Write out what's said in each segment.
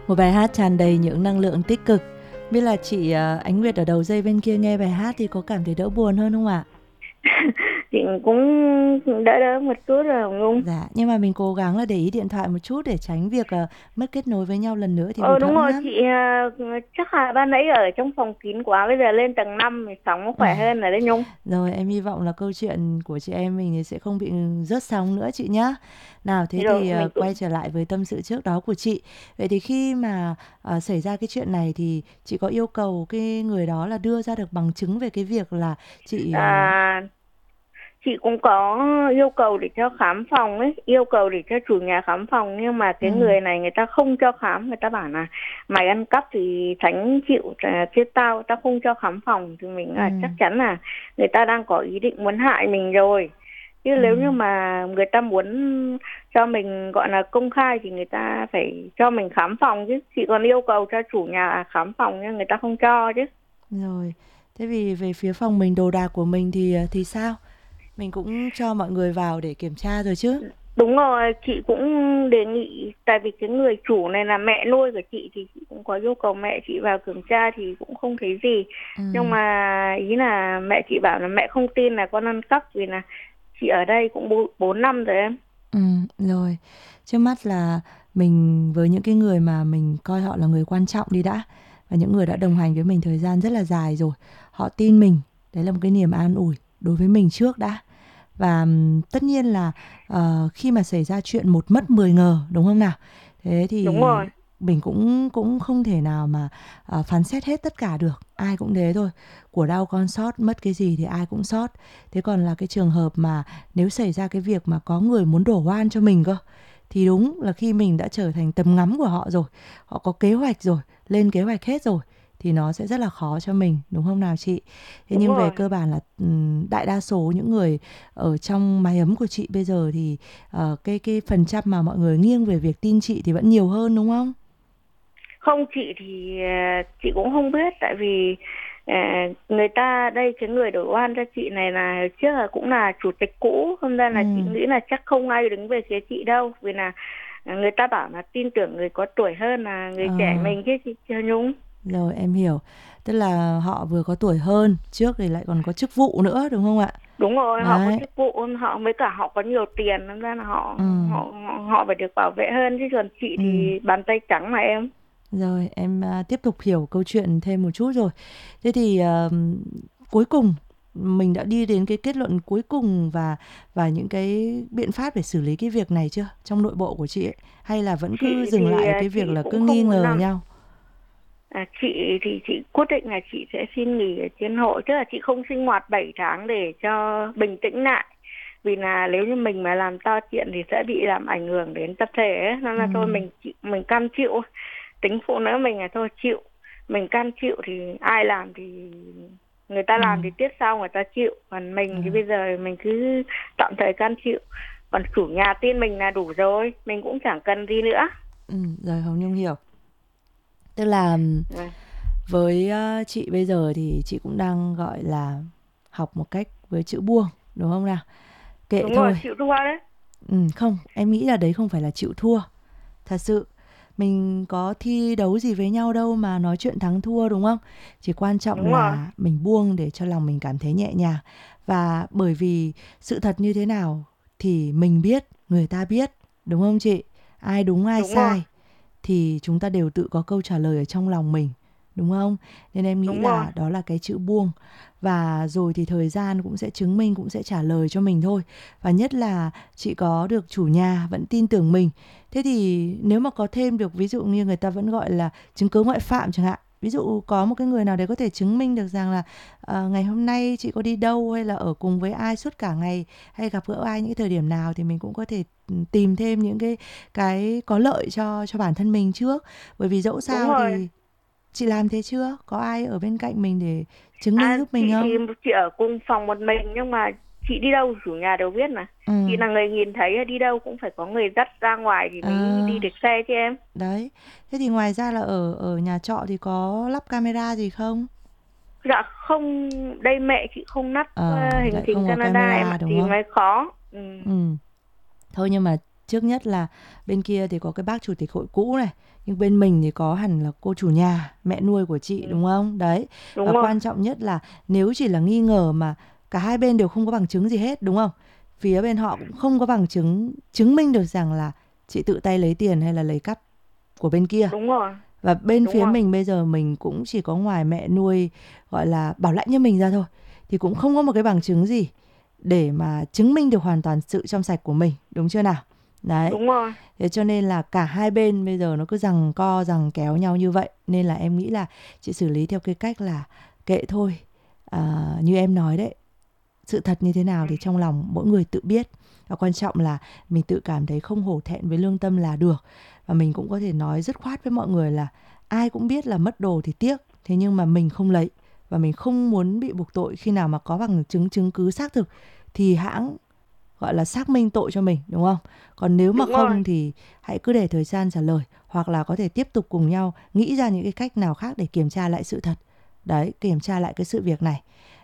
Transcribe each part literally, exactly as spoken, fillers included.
Một bài hát tràn đầy những năng lượng tích cực. Biết là chị uh, Ánh Nguyệt ở đầu dây bên kia nghe bài hát thì có cảm thấy đỡ buồn hơn không ạ? Chị cũng đỡ đỡ một chút rồi Hồng Nhung. Dạ, nhưng mà mình cố gắng là để ý điện thoại một chút để tránh việc uh, mất kết nối với nhau lần nữa thì Ờ hụt đúng hẫng rồi lắm. chị, à, chắc là ban nãy ở trong phòng kín quá, bây giờ lên tầng năm thì sóng nó khỏe hơn rồi đấy Nhung. Rồi em hy vọng là câu chuyện của chị em mình thì sẽ không bị rớt sóng nữa chị nhé. Nào thế Rồi thì mình uh, quay cũng trở lại với tâm sự trước đó của chị. Vậy thì khi mà uh, xảy ra cái chuyện này thì chị có yêu cầu cái người đó là đưa ra được bằng chứng về cái việc là chị uh, à, chị cũng có yêu cầu để cho khám phòng ấy, yêu cầu để cho chủ nhà khám phòng, nhưng mà ừ, cái người này người ta không cho khám, người ta bảo là mày ăn cắp thì tránh chịu, à, chứ tao tao không cho khám phòng. Thì mình ừ, là chắc chắn là người ta đang có ý định muốn hại mình rồi, chứ ừ. nếu như mà người ta muốn cho mình gọi là công khai thì người ta phải cho mình khám phòng chứ. Chị còn yêu cầu cho chủ nhà khám phòng nhưng người ta không cho chứ. Rồi, thế vì về phía phòng mình đồ đạc của mình thì ờ, thì sao? Mình cũng cho mọi người vào để kiểm tra rồi chứ? Đúng rồi, chị cũng đề nghị, tại vì cái người chủ này là mẹ nuôi của chị, thì chị cũng có yêu cầu mẹ chị vào kiểm tra thì cũng không thấy gì. Ừ, Nhưng mà ý là mẹ chị bảo là mẹ không tin là con ăn cắp, vì là chị ở đây cũng bốn năm rồi em. ừ, rồi. Trước mắt là mình với những cái người mà mình coi họ là người quan trọng đi đã. Và những người đã đồng hành với mình thời gian rất là dài rồi. Họ tin mình, đấy là một cái niềm an ủi đối với mình trước đã. Và ừm, tất nhiên là ờ, khi mà xảy ra chuyện một mất mười ngờ đúng không nào? Thế Đúng thì rồi. mình cũng cũng không thể nào mà ờ, phán xét hết tất cả được. Ai cũng thế thôi. Của đau con sót, mất cái gì thì ai cũng sót. Thế còn là cái trường hợp mà nếu xảy ra cái việc mà có người muốn đổ oan cho mình cơ, thì đúng là khi mình đã trở thành tầm ngắm của họ rồi, họ có kế hoạch rồi, lên kế hoạch hết rồi, thì nó sẽ rất là khó cho mình, đúng không nào chị? Thế Đúng nhưng về rồi. cơ bản là ừm, đại đa số những người ở trong mái ấm của chị bây giờ thì ờ, cái cái phần trăm mà mọi người nghiêng về việc tin chị thì vẫn nhiều hơn đúng không? Không, chị thì à, chị cũng không biết, tại vì à, người ta đây, cái người đổ oan cho chị này là trước là cũng là chủ tịch cũ, hôm nay Ừ, là chị nghĩ là chắc không ai đứng về phía chị đâu, vì là à, người ta bảo là tin tưởng người có tuổi hơn là người ờ, trẻ mình chứ chị chưa Nhung. rồi em hiểu. Tức là họ vừa có tuổi hơn, trước thì lại còn có chức vụ nữa đúng không ạ? Đúng rồi, họ có Đấy. chức vụ, họ với cả họ có nhiều tiền, nên ra là họ Ừ, họ họ họ phải được bảo vệ hơn, chứ còn chị ừ. thì bàn tay trắng mà em. Rồi em à, tiếp tục hiểu câu chuyện thêm một chút rồi. Thế thì à, cuối cùng mình đã đi đến cái kết luận cuối cùng và và những cái biện pháp để xử lý cái việc này chưa trong nội bộ của chị ấy? Hay là vẫn cứ Chị dừng thì lại ở à, cái việc chị là cứ cũng nghi không muốn ngờ làm. nhau? À, chị thì chị quyết định là chị sẽ xin nghỉ ở trên hội, tức là chị không sinh hoạt bảy tháng để cho bình tĩnh lại, vì là nếu như mình mà làm to chuyện thì sẽ bị làm ảnh hưởng đến tập thể ấy. Nên Ừ, là thôi mình chịu, mình cam chịu, tính phụ nữ mình là thôi chịu, mình cam chịu thì ai làm thì người ta ừ, làm thì tiếp sau người ta chịu, còn mình thì rồi, bây giờ mình cứ tạm thời cam chịu, còn chủ nhà tin mình là đủ rồi, mình cũng chẳng cần gì nữa. ừ, rồi Hồng Nhung hiểu. Tức là Ừ. với ờ, chị bây giờ thì chị cũng đang gọi là học một cách với chữ buông, đúng không nào? Kệ Đúng rồi, thôi. chịu thua đấy. Ừ, không, em nghĩ là đấy không phải là chịu thua. Thật sự, mình có thi đấu gì với nhau đâu mà nói chuyện thắng thua đúng không? Chỉ quan trọng Đúng rồi. là mình buông để cho lòng mình cảm thấy nhẹ nhàng. Và bởi vì sự thật như thế nào thì mình biết, người ta biết, đúng không chị? Ai đúng ai Đúng rồi. sai thì chúng ta đều tự có câu trả lời ở trong lòng mình, đúng không? Nên em nghĩ Đúng rồi. là đó là cái chữ buông. Và rồi thì thời gian cũng sẽ chứng minh, cũng sẽ trả lời cho mình thôi. Và nhất là chị có được chủ nhà vẫn tin tưởng mình. Thế thì nếu mà có thêm được, ví dụ như người ta vẫn gọi là chứng cứ ngoại phạm chẳng hạn, ví dụ có một cái người nào đấy có thể chứng minh được rằng là uh, ngày hôm nay chị có đi đâu hay là ở cùng với ai suốt cả ngày, hay gặp gỡ ai những cái thời điểm nào, thì mình cũng có thể tìm thêm những cái cái có lợi cho cho bản thân mình trước. Bởi vì dẫu Đúng sao rồi. thì chị làm thế chưa, có ai ở bên cạnh mình để chứng minh À, giúp mình chị thì không? chị ở cùng phòng một mình, nhưng mà chị đi đâu chủ nhà đều biết mà. Ừ, Chị là người nhìn thấy, đi đâu cũng phải có người dắt ra ngoài thì mới đi à, được xe chứ em. đấy. Thế thì ngoài ra là ở ở nhà trọ thì có lắp camera gì không? Dạ không, đây mẹ chị không nắp ờ, Ờ, hành lại trình không có Canada em camera ạ, đúng thì không? mới khó. Ừ. Ừ. Thôi nhưng mà trước nhất là bên kia thì có cái bác chủ tịch hội cũ này, nhưng bên mình thì có hẳn là cô chủ nhà, mẹ nuôi của chị, đúng không? Đấy. Và Đúng rồi. quan trọng nhất là nếu chỉ là nghi ngờ mà cả hai bên đều không có bằng chứng gì hết, đúng không? Phía bên họ cũng không có bằng chứng chứng minh được rằng là chị tự tay lấy tiền hay là lấy cắp của bên kia. Đúng rồi. Và bên Đúng phía rồi. mình bây giờ mình cũng chỉ có ngoài mẹ nuôi gọi là bảo lãnh cho mình ra thôi, thì cũng không có một cái bằng chứng gì để mà chứng minh được hoàn toàn sự trong sạch của mình, đúng chưa nào? Đấy. Đúng rồi. Thế cho nên là cả hai bên bây giờ nó cứ giằng co giằng kéo nhau như vậy, nên là em nghĩ là chị xử lý theo cái cách là kệ thôi. À, như em nói đấy, sự thật như thế nào thì trong lòng mỗi người tự biết. Và quan trọng là mình tự cảm thấy không hổ thẹn với lương tâm là được. Và mình cũng có thể nói dứt khoát với mọi người là ai cũng biết là mất đồ thì tiếc, thế nhưng mà mình không lấy và mình không muốn bị buộc tội. Khi nào mà có bằng chứng chứng cứ xác thực thì hãng gọi là xác minh tội cho mình, đúng không? Còn nếu mà Đúng rồi. không thì hãy cứ để thời gian trả lời, hoặc là có thể tiếp tục cùng nhau nghĩ ra những cái cách nào khác để kiểm tra lại sự thật. Đấy, kiểm tra lại cái sự việc này.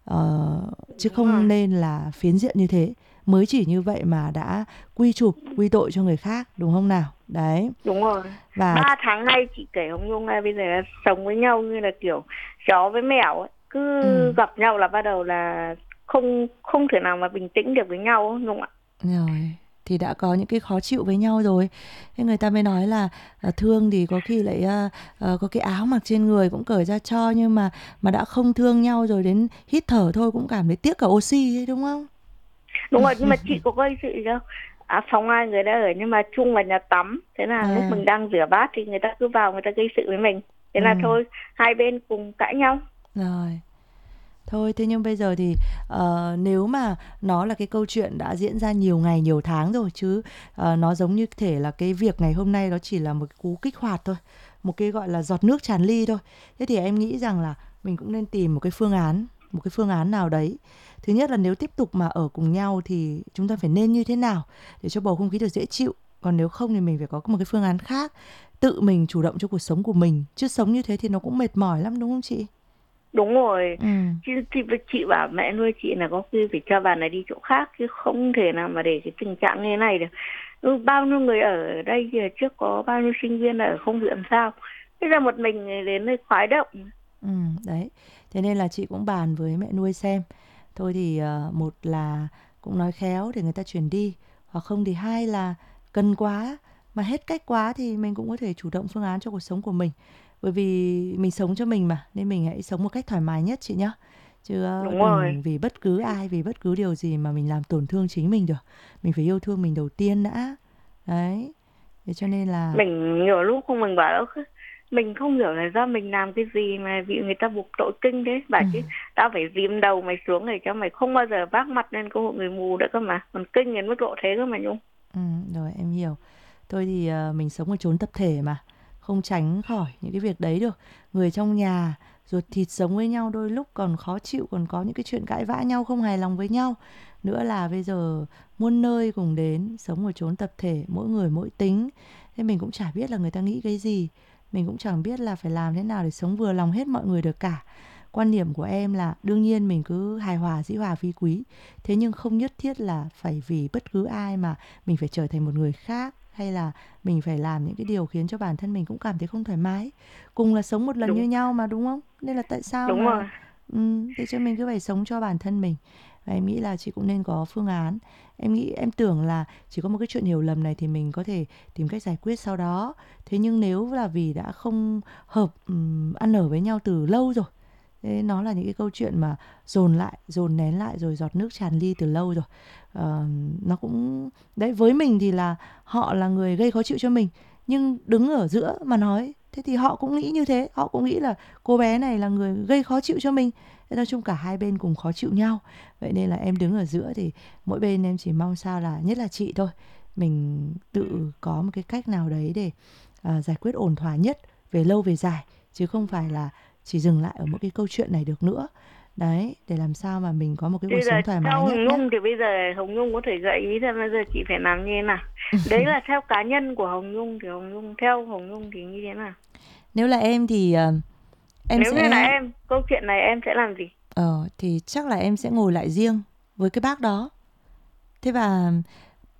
Ờ, chứ Đúng rồi. không nên là phiến diện như thế. Mới chỉ như vậy mà đã quy chụp, quy tội cho người khác, đúng không nào? Đấy. Đúng rồi. Và Ba tháng nay chị kể Hồng Nhung là bây giờ là sống với nhau như là kiểu chó với mèo ấy. Cứ ừ, gặp nhau là bắt đầu là không không thể nào mà bình tĩnh được với nhau, đúng không ạ? rồi thì đã có những cái khó chịu với nhau rồi, thế người ta mới nói là à, thương thì có khi lại à, à, có cái áo mặc trên người cũng cởi ra cho, nhưng mà mà đã không thương nhau rồi, đến hít thở thôi cũng cảm thấy tiếc cả oxy ấy, đúng không? Đúng rồi, nhưng mà chị có gây sự gì đâu. À, phòng ai người đã ở, nhưng mà chung là nhà tắm. Thế là lúc À, mình đang rửa bát thì người ta cứ vào người ta gây sự với mình. Thế ừ, là thôi, hai bên cùng cãi nhau. rồi. Thôi thế nhưng bây giờ thì ờ, nếu mà nó là cái câu chuyện đã diễn ra nhiều ngày nhiều tháng rồi, chứ ờ, nó giống như thể là cái việc ngày hôm nay nó chỉ là một cái cú kích hoạt thôi, một cái gọi là giọt nước tràn ly thôi. Thế thì em nghĩ rằng là mình cũng nên tìm một cái phương án, một cái phương án nào đấy. Thứ nhất là nếu tiếp tục mà ở cùng nhau thì chúng ta phải nên như thế nào để cho bầu không khí được dễ chịu. Còn nếu không thì mình phải có một cái phương án khác, tự mình chủ động cho cuộc sống của mình, chứ sống như thế thì nó cũng mệt mỏi lắm, đúng không chị? Đúng rồi. Ừ. Chứ thì với chị bảo mẹ nuôi chị là có khi phải cho bà này đi chỗ khác, chứ không thể nào mà để cái tình trạng như thế này được. Ừ, bao nhiêu người ở đây giờ trước có bao nhiêu sinh viên ở không biết làm sao. Thế ra một mình đến nơi khoái động. Ừ, đấy. Thế nên là chị cũng bàn với mẹ nuôi xem. Thôi thì ờ, một là cũng nói khéo để người ta chuyển đi, hoặc không thì hai là cần quá mà hết cách quá thì mình cũng có thể chủ động phương án cho cuộc sống của mình. Bởi vì mình sống cho mình mà, nên mình hãy sống một cách thoải mái nhất chị nhá. Chứ ờ, Đúng rồi. đừng vì bất cứ ai, vì bất cứ điều gì mà mình làm tổn thương chính mình được. Mình phải yêu thương mình đầu tiên đã. Đấy. Thế cho nên là Mình nhiều lúc không, mình bảo là mình không hiểu là do mình làm cái gì mà bị người ta buộc tội kinh thế. Bảo ừ, chứ tao phải dìm đầu mày xuống để cho mày không bao giờ vác mặt lên cơ hội người mù nữa cơ mà. Còn kinh đến mức độ thế cơ mà Nhung. ừ, rồi em hiểu. Thôi thì ờ, mình sống ở chốn tập thể mà, không tránh khỏi những cái việc đấy được. Người trong nhà ruột thịt sống với nhau đôi lúc còn khó chịu, còn có những cái chuyện cãi vã nhau, không hài lòng với nhau. Nữa là bây giờ muôn nơi cùng đến, sống ở chốn tập thể, mỗi người mỗi tính. Thế mình cũng chả biết là người ta nghĩ cái gì. Mình cũng chẳng biết là phải làm thế nào để sống vừa lòng hết mọi người được cả. Quan điểm của em là đương nhiên mình cứ hài hòa dĩ hòa vi quý. Thế nhưng không nhất thiết là phải vì bất cứ ai mà mình phải trở thành một người khác, hay là mình phải làm những cái điều khiến cho bản thân mình cũng cảm thấy không thoải mái. Cùng là sống một lần như Đúng. nhau mà, đúng không? Nên là tại sao Đúng mà rồi. um, thế cho mình cứ phải sống cho bản thân mình. Và em nghĩ là chị cũng nên có phương án. Em nghĩ em tưởng là chỉ có một cái chuyện hiểu lầm này thì mình có thể tìm cách giải quyết sau đó. Thế nhưng nếu là vì đã không hợp um, ăn ở với nhau từ lâu rồi, thế nó là những cái câu chuyện mà dồn lại, dồn nén lại rồi giọt nước tràn ly từ lâu rồi. Ờ, nó cũng đấy, với mình thì là họ là người gây khó chịu cho mình, nhưng đứng ở giữa mà nói thế thì họ cũng nghĩ như thế, họ cũng nghĩ là cô bé này là người gây khó chịu cho mình. Thế nói chung cả hai bên cùng khó chịu nhau, vậy nên là em đứng ở giữa thì mỗi bên em chỉ mong sao là nhất là chị thôi, mình tự có một cái cách nào đấy để à, giải quyết ổn thỏa nhất về lâu về dài, chứ không phải là chỉ dừng lại ở một cái câu chuyện này được nữa. Đấy, để làm sao mà mình có một cái cuộc Bây giờ sống thoải theo mái nhất Hồng nhé. Nhung thì bây giờ Hồng Nhung có thể gợi ý xem bây giờ chị phải làm như thế nào. Đấy là theo cá nhân của Hồng Nhung thì Hồng Nhung theo Hồng Nhung thì như thế nào? Nếu là em thì ờ, em Nếu như là sẽ em, câu chuyện này em sẽ làm gì? ờ thì chắc là em sẽ ngồi lại riêng với cái bác đó. Thế và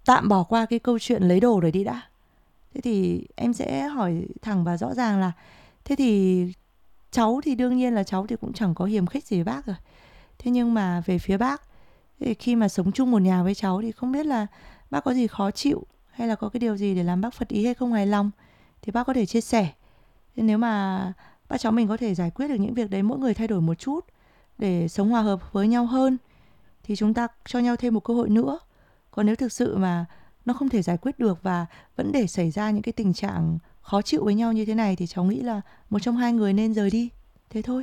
tạm bỏ qua cái câu chuyện lấy đồ rồi đi đã. Thế thì em sẽ hỏi thẳng và rõ ràng là thế thì cháu thì đương nhiên là cháu thì cũng chẳng có hiềm khích gì với bác rồi. Thế nhưng mà về phía bác, thì khi mà sống chung một nhà với cháu thì không biết là bác có gì khó chịu hay là có cái điều gì để làm bác phật ý hay không hài lòng thì bác có thể chia sẻ. Thế nếu mà bác cháu mình có thể giải quyết được những việc đấy, mỗi người thay đổi một chút để sống hòa hợp với nhau hơn, thì chúng ta cho nhau thêm một cơ hội nữa. Còn nếu thực sự mà nó không thể giải quyết được và vẫn để xảy ra những cái tình trạng khó chịu với nhau như thế này thì cháu nghĩ là một trong hai người nên rời đi. Thế thôi.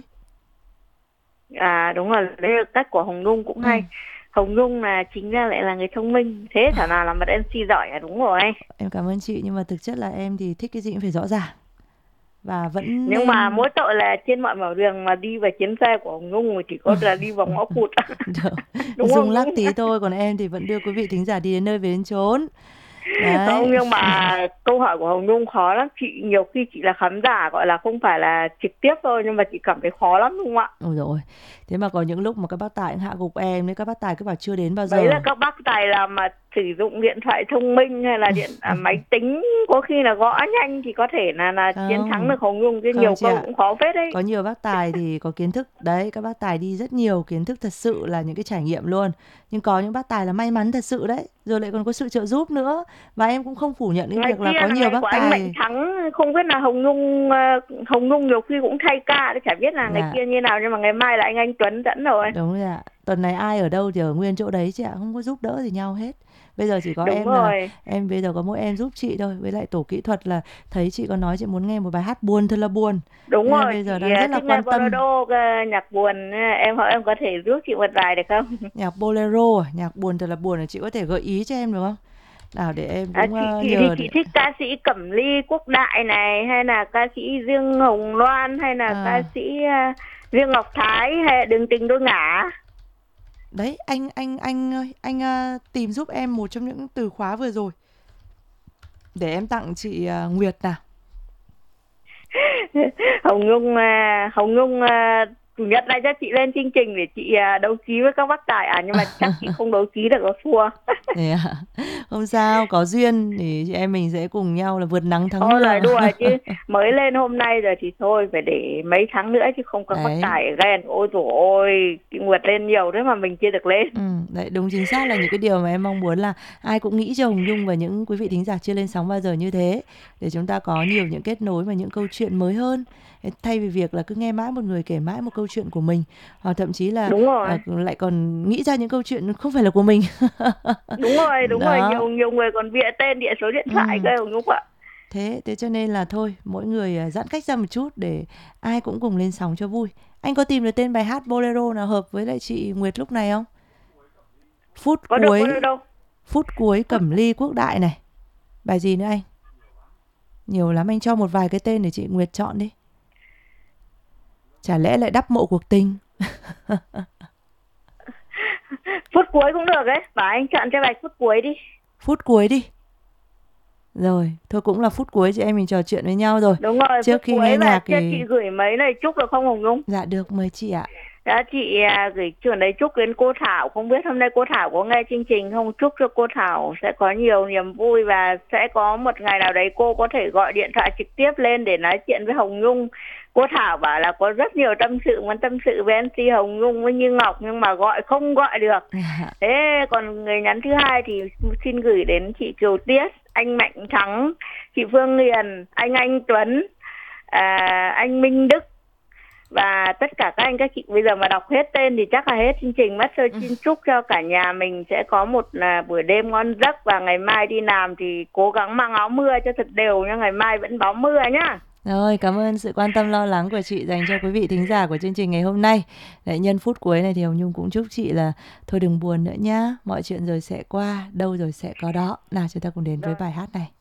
À đúng rồi, đấy là cách của Hồng Nhung cũng hay. Ừ. Hồng Nhung là chính ra lại là người thông minh, thế thảo nào làm một em xê giỏi à, đúng rồi. Em cảm ơn chị, nhưng mà thực chất là em thì thích cái gì cũng phải rõ ràng. Và vẫn Nhưng nên... mà mỗi tội là trên mọi nẻo đường mà đi vào chuyến xe của Hồng Nhung thì chỉ có là đi vào ngõ cụt. Đúng Dùng không? lắc tí thôi, còn em thì vẫn đưa quý vị thính giả đi đến nơi về đến chốn. Đấy. Không, nhưng mà câu hỏi của Hồng Nhung khó lắm. Chị nhiều khi chị là khán giả, gọi là không phải là trực tiếp thôi, nhưng mà chị cảm thấy khó lắm, đúng không ạ? Ôi dồi ôi. Thế mà có những lúc mà các bác tài cũng hạ gục em, nên các bác tài cứ bảo chưa đến bao giờ. Đấy là các bác tài là mà sử dụng điện thoại thông minh hay là điện à, máy tính, có khi là gõ nhanh thì có thể là là chiến thắng được Hồng Nhung, chứ Không nhiều chị câu ạ. cũng khó phết đấy. Có nhiều bác tài thì có kiến thức. Đấy, các bác tài đi rất nhiều kiến thức, thật sự là những cái trải nghiệm luôn. Nhưng có những bác tài là may mắn thật sự đấy, rồi lại còn có sự trợ giúp nữa. Và em cũng không phủ nhận cái Ngày việc là kia có là nhiều ngày bác của anh Mạnh tài. Thắng, không biết là Hồng Nhung ờ, Hồng Nhung nhiều khi cũng thay ca, chả biết là ngày Dạ. kia như nào, nhưng mà ngày mai là anh Anh Tuấn dẫn rồi. Đúng rồi ạ. Tuần này ai ở đâu thì ở nguyên chỗ đấy chị ạ, không có giúp đỡ gì nhau hết. Bây giờ chỉ có Đúng em là rồi. em bây giờ có mỗi em giúp chị thôi, với lại tổ kỹ thuật là thấy chị có nói chị muốn nghe một bài hát buồn thật là buồn. Đúng Nên là rồi, bây giờ chị đang rất là thích nghe quan tâm. bolero, nhạc buồn, em hỏi em có thể giúp chị một bài được không? Nhạc bolero, nhạc buồn thật là buồn, là chị có thể gợi ý cho em được không? Nào để em À, cũng chị uh, chị thì nhờ chị để... thích ca sĩ Cẩm Ly Quốc Đại này, hay là ca sĩ Dương Hồng Loan, hay là ca À, sĩ uh, Dương Ngọc Thái, hay là Đường Tình Đôi Ngả. đấy anh anh anh ơi, anh uh, tìm giúp em một trong những từ khóa vừa rồi để em tặng chị uh, Nguyệt nào. Hồng Nhung uh, Hồng Nhung uh, chủ nhật này cho chị lên chương trình để chị uh, đấu trí với các bác tài à, nhưng mà chắc chị không đấu trí được, có thua. Thế à? Không sao, có duyên thì chị em mình sẽ cùng nhau là vượt nắng thắng Thôi mưa. lời đùa chứ mới lên hôm nay rồi thì thôi, phải để mấy tháng nữa chứ không các bác Đấy. tài ghen. Ôi dồi ôi, chị Nguyệt lên nhiều thế mà mình chưa được lên. Ừ, đấy đúng chính xác là những cái điều mà em mong muốn là ai cũng nghĩ cho Hồng Nhung và những quý vị thính giả chưa lên sóng bao giờ như thế, để chúng ta có nhiều những kết nối và những câu chuyện mới hơn, thay vì việc là cứ nghe mãi một người kể mãi một câu chuyện của mình, hoặc thậm chí là Đúng rồi. à, lại còn nghĩ ra những câu chuyện không phải là của mình. Đúng rồi, đúng Đó. rồi, nhiều nhiều người còn bịa tên, địa số điện thoại Ừ. cơ Hồng Nhung ạ. Thế, thế cho nên là thôi, mỗi người à, giãn cách ra một chút để ai cũng cùng lên sóng cho vui. Anh có tìm được tên bài hát bolero nào hợp với lại chị Nguyệt lúc này không? Phút Có được, có cuối, được đâu. phút cuối Cẩm Ly Quốc Đại này. Bài gì nữa anh? Nhiều lắm, anh cho một vài cái tên để chị Nguyệt chọn đi. Chả lẽ lại đắp mộ cuộc tình? Phút cuối cũng được đấy, bảo anh chọn cho bài phút cuối đi. Phút cuối đi. Rồi, thôi cũng là phút cuối chị em mình trò chuyện với nhau rồi. Đúng rồi, Trước phút khi cuối nghe và nhạc cho thì... chị gửi mấy lời chúc được không Hồng Nhung? Dạ được, mời chị ạ. Đã chị à, gửi trường đấy chúc đến cô Thảo, không biết hôm nay cô Thảo có nghe chương trình không? Chúc cho cô Thảo sẽ có nhiều niềm vui và sẽ có một ngày nào đấy cô có thể gọi điện thoại trực tiếp lên để nói chuyện với Hồng Nhung. Cô Thảo bảo là có rất nhiều tâm sự, muốn tâm sự với em xê Hồng Nhung với Như Ngọc, nhưng mà gọi không gọi được. Thế còn người nhắn thứ hai thì xin gửi đến chị Kiều Tiết, anh Mạnh Thắng, chị Phương Hiền, anh Anh Tuấn, à, anh Minh Đức và tất cả các anh các chị. Bây giờ mà đọc hết tên thì chắc là hết chương trình mất rồi. Xin chúc cho cả nhà mình sẽ có một là buổi đêm ngon giấc, và ngày mai đi làm thì cố gắng mang áo mưa cho thật đều nha, ngày mai vẫn báo mưa nhá. Rồi, cảm ơn sự quan tâm lo lắng của chị dành cho quý vị thính giả của chương trình ngày hôm nay. Để nhân phút cuối này thì Hồng Nhung cũng chúc chị là thôi đừng buồn nữa nhá, mọi chuyện rồi sẽ qua, đâu rồi sẽ có đó. Nào chúng ta cùng đến với bài hát này.